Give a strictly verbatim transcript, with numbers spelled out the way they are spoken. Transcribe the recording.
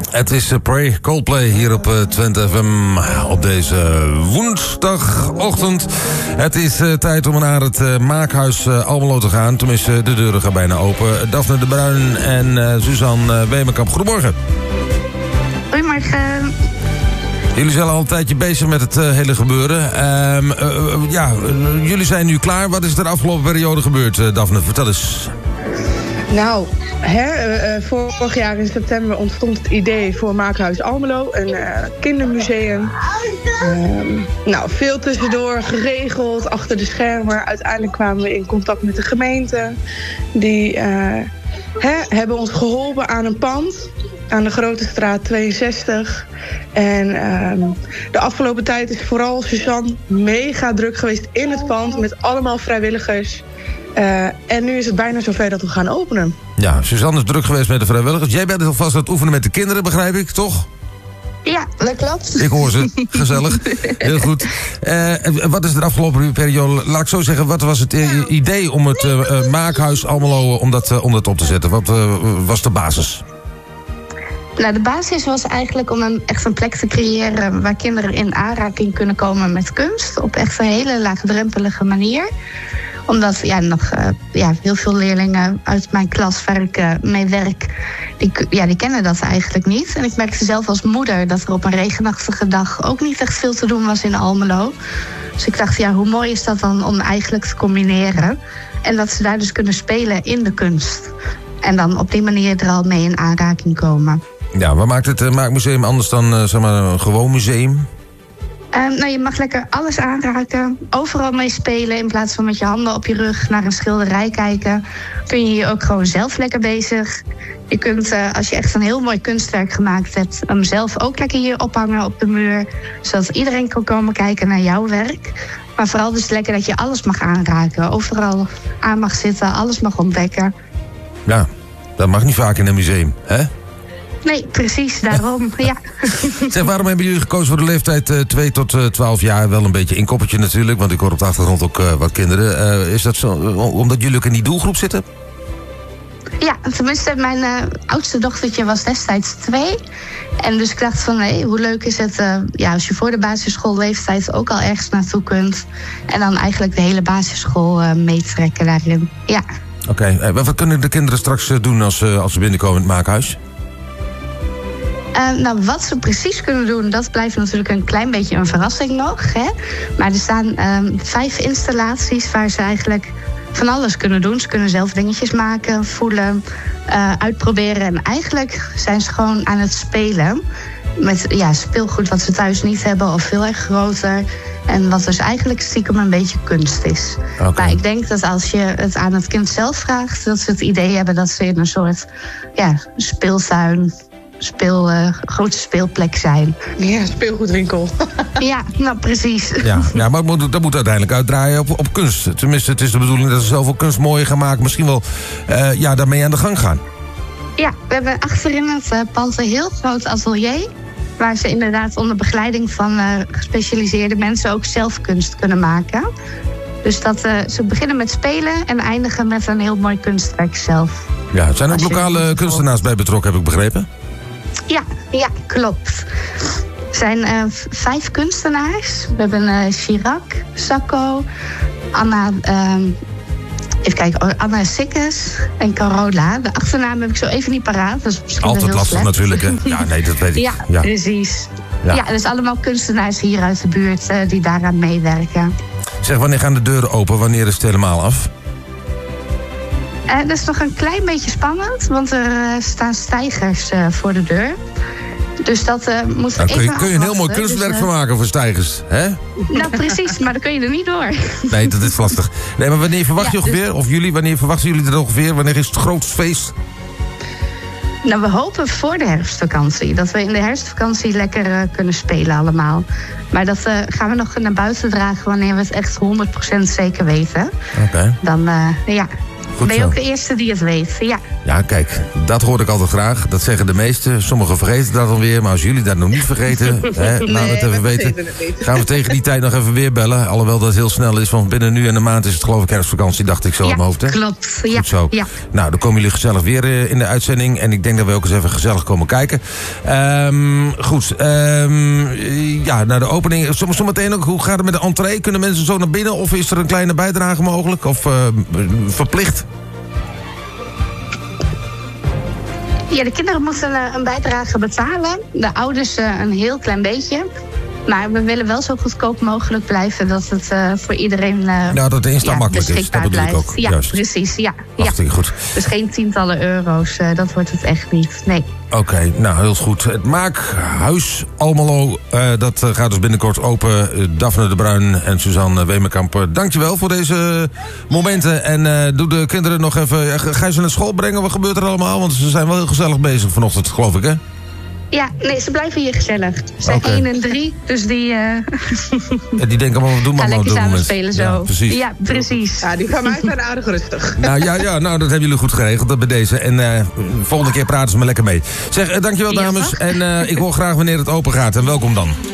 Het is uh, Pray, Coldplay hier op uh, Twente F M op deze woensdagochtend. Het is uh, tijd om naar het uh, Maakhuis uh, Almelo te gaan. Tenminste, uh, de deuren gaan bijna open. Daphne de Bruin en uh, Suzanne uh, Wemenkamp, goedemorgen. Goedemorgen. Jullie zijn al een tijdje bezig met het uh, hele gebeuren. Uh, uh, uh, ja, uh, jullie zijn nu klaar. Wat is er de afgelopen periode gebeurd, uh, Daphne? Vertel eens. Nou, hè, uh, vorig jaar in september ontstond het idee voor Maakhuis Almelo, een uh, kindermuseum. Um, nou, veel tussendoor geregeld, achter de schermen. Uiteindelijk kwamen we in contact met de gemeente. Die uh, hè, hebben ons geholpen aan een pand aan de Grote Straat tweeënzestig. En uh, de afgelopen tijd is vooral Suzanne mega druk geweest in het pand met allemaal vrijwilligers. Uh, en nu is het bijna zover dat we gaan openen. Ja, Suzanne is druk geweest met de vrijwilligers. Jij bent alvast aan het oefenen met de kinderen, begrijp ik, toch? Ja, dat klopt. Ik hoor ze. Gezellig. Heel goed. Uh, wat is er de afgelopen periode? Laat ik zo zeggen, wat was het idee om het uh, Maakhuis Almelo om dat, uh, om dat op te zetten? Wat uh, was de basis? Nou, de basis was eigenlijk om een, echt een plek te creëren waar kinderen in aanraking kunnen komen met kunst. Op echt een hele laagdrempelige manier. Omdat ja, nog uh, ja, heel veel leerlingen uit mijn klas waar ik uh, mee werk, die, ja, die kennen dat eigenlijk niet. En ik merkte zelf als moeder dat er op een regenachtige dag ook niet echt veel te doen was in Almelo. Dus ik dacht, ja, hoe mooi is dat dan om eigenlijk te combineren. En dat ze daar dus kunnen spelen in de kunst. En dan op die manier er al mee in aanraking komen. Ja, wat maakt het uh, Maakmuseum anders dan uh, zeg maar een gewoon museum? Um, nou, je mag lekker alles aanraken, overal mee spelen. In plaats van met je handen op je rug naar een schilderij kijken, kun je hier ook gewoon zelf lekker bezig. Je kunt, uh, als je echt een heel mooi kunstwerk gemaakt hebt, hem zelf ook lekker hier ophangen op de muur. Zodat iedereen kan komen kijken naar jouw werk. Maar vooral dus lekker dat je alles mag aanraken. Overal aan mag zitten, alles mag ontdekken. Ja, dat mag niet vaak in een museum, hè? Nee, precies, daarom, ja. Zeg, waarom hebben jullie gekozen voor de leeftijd uh, twee tot twaalf jaar? Wel een beetje inkoppertje natuurlijk, want ik hoor op de achtergrond ook uh, wat kinderen. Uh, is dat zo, omdat jullie ook in die doelgroep zitten? Ja, tenminste, mijn uh, oudste dochtertje was destijds twee. En dus ik dacht van, hé, hoe leuk is het uh, ja, als je voor de basisschoolleeftijd ook al ergens naartoe kunt. En dan eigenlijk de hele basisschool uh, meetrekken daarin, ja. Oké, okay. uh, wat kunnen de kinderen straks uh, doen als, uh, als ze binnenkomen in het Maakhuis? Uh, nou, wat ze precies kunnen doen, dat blijft natuurlijk een klein beetje een verrassing nog. Hè? Maar er staan uh, vijf installaties waar ze eigenlijk van alles kunnen doen. Ze kunnen zelf dingetjes maken, voelen, uh, uitproberen. En eigenlijk zijn ze gewoon aan het spelen met ja, speelgoed wat ze thuis niet hebben of veel erg groter. En wat dus eigenlijk stiekem een beetje kunst is. Okay. Maar ik denk dat als je het aan het kind zelf vraagt, dat ze het idee hebben dat ze in een soort ja, speeltuin, speel, uh, grote speelplek zijn. Ja, speelgoedwinkel. Ja, nou precies. Ja, ja maar moet, dat moet uiteindelijk uitdraaien op, op kunst. Tenminste, het is de bedoeling dat ze zelf ook kunst mooier gaan maken. Misschien wel uh, ja, daarmee aan de gang gaan. Ja, we hebben achterin het uh, pand een heel groot atelier, waar ze inderdaad onder begeleiding van uh, gespecialiseerde mensen ook zelf kunst kunnen maken. Dus dat uh, ze beginnen met spelen en eindigen met een heel mooi kunstwerk zelf. Ja, er zijn ook lokale kunstenaars bij betrokken, heb ik begrepen? Ja, ja, klopt. Er zijn uh, vijf kunstenaars. We hebben uh, Chirac, Sacco, Anna, uh, even kijken, Anna Sikkes en Carola. De achternaam heb ik zo even niet paraat. Dat is misschien altijd heel lastig slecht. Natuurlijk, hè? Ja, nee, dat weet ik. Ja, ja. precies. Ja. ja, dus allemaal kunstenaars hier uit de buurt uh, die daaraan meewerken. Zeg, wanneer gaan de deuren open? Wanneer is het helemaal af? Uh, dat is nog een klein beetje spannend, want er uh, staan stijgers uh, voor de deur. Dus dat uh, moet nou, kun je, even kun je een heel mooi kunstwerk dus, uh, van maken voor stijgers, hè? Nou, precies, maar dan kun je er niet door. Nee, dat is lastig. Nee, maar wanneer verwacht je ja, ongeveer, dus, of jullie, wanneer verwachten jullie er ongeveer? Wanneer is het grootste feest? Nou, we hopen voor de herfstvakantie. Dat we in de herfstvakantie lekker uh, kunnen spelen allemaal. Maar dat uh, gaan we nog naar buiten dragen wanneer we het echt honderd procent zeker weten. Oké. Okay. Dan, uh, ja... Goed ben je zo. ook de eerste die het weet, ja. Ja, kijk, dat hoor ik altijd graag. Dat zeggen de meesten. Sommigen vergeten dat dan weer. Maar als jullie dat nog niet vergeten, hè, laat Nee, het even we weten. vergeten het niet. Gaan we tegen die tijd nog even weer bellen. Alhoewel dat heel snel is, want binnen nu en een maand is het geloof ik herfstvakantie, dacht ik zo ja, in mijn hoofd. Hè? klopt. Ja, Goed zo. ja. Nou, dan komen jullie gezellig weer uh, in de uitzending. En ik denk dat we ook eens even gezellig komen kijken. Um, goed. Um, ja, naar de opening. Som- Zometeen ook, hoe gaat het met de entree? Kunnen mensen zo naar binnen? Of is er een kleine bijdrage mogelijk? Of uh, verplicht? Ja, de kinderen moeten uh, een bijdrage betalen. De ouders uh, een heel klein beetje. Maar we willen wel zo goedkoop mogelijk blijven dat het uh, voor iedereen uh, Nou, dat het instap ja, makkelijk is. Dat beschikbaar bedoel ik blijft. ook. Ja, Juist. precies. Ja, ja. Hartstikke goed. Dus geen tientallen euro's, uh, dat wordt het echt niet. Nee. Oké, okay, nou heel goed. Het Maakhuis Almelo, uh, dat uh, gaat dus binnenkort open. Uh, Daphne de Bruin en Suzanne Wemerkamp, uh, dankjewel voor deze momenten. En uh, doe de kinderen nog even... Uh, ga je ze naar school brengen? Wat gebeurt er allemaal? Want ze zijn wel heel gezellig bezig vanochtend, geloof ik, hè? Ja, nee, ze blijven hier gezellig. Ze zijn Okay. één en drie, dus die... Uh... Ja, die denken allemaal, doen maar gaan maar op lekker dit samen moment. spelen zo. Ja, precies. Ja, precies. Ja, die van mij zijn aardig rustig. Nou ja, ja, nou dat hebben jullie goed geregeld, dat bij deze. En uh, volgende keer praten ze maar lekker mee. Zeg, uh, dankjewel Ja, dames. toch? En uh, ik hoor graag wanneer het open gaat. En welkom dan.